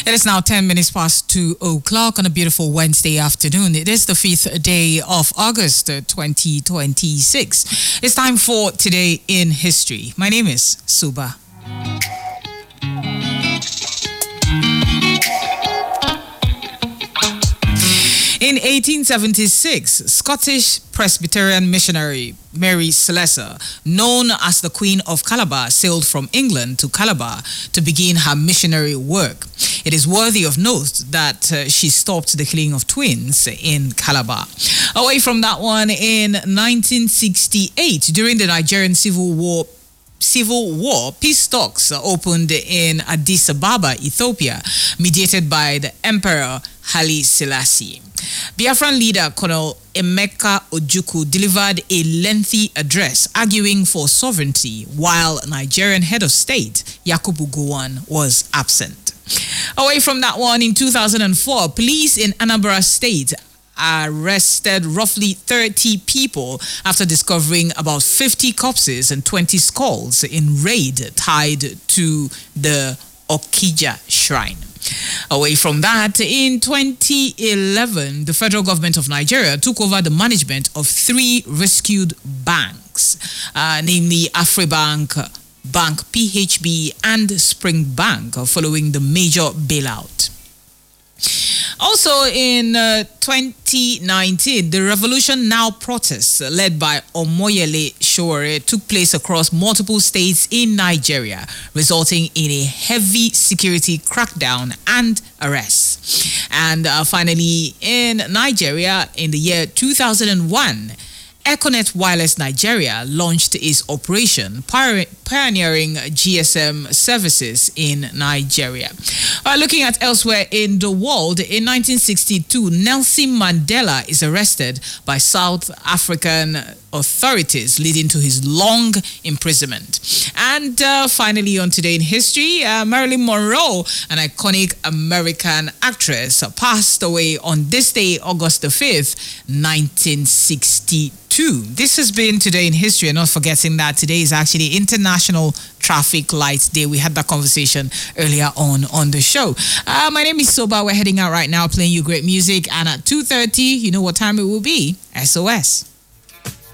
It is now 10 minutes past 2 o'clock on a beautiful Wednesday afternoon. It is the 5th day of August 2026. It's time for Today in History. My name is Suba. In 1876, Scottish Presbyterian missionary Mary Slessor, known as the Queen of Calabar, sailed from England to Calabar to begin her missionary work. It is worthy of note that she stopped the killing of twins in Calabar. Away from that one, in 1968, during the Nigerian Civil War, peace talks opened in Addis Ababa, Ethiopia, mediated by the Emperor Haile Selassie. Biafran leader Colonel Emeka Ojukwu delivered a lengthy address arguing for sovereignty, while Nigerian head of state Yakubu Gowon was absent. Away from that one, in 2004, police in Anambra State arrested roughly 30 people after discovering about 50 corpses and 20 skulls in raid tied to the Okija Shrine. Away from that, in 2011, the federal government of Nigeria took over the management of 3 rescued banks, namely Afribank, Bank PHB, and Spring Bank, following the major bailout. Also in 2019, the Revolution Now protests led by Omoyele Sowore took place across multiple states in Nigeria, resulting in a heavy security crackdown and arrests. And finally, in Nigeria, in the year 2001, Econet Wireless Nigeria launched its operation, pioneering GSM services in Nigeria. Looking at elsewhere in the world, in 1962, Nelson Mandela is arrested by South African authorities, leading to his long imprisonment. And finally, on Today in History, Marilyn Monroe, an iconic American actress, passed away on this day, August the 5th, 1962. This has been Today in History, and not forgetting that today is actually International Traffic Light Day. We had that conversation earlier on the show. My name is Soba. We're heading out right now, playing you great music, and at 2:30, you know what time it will be? SOS.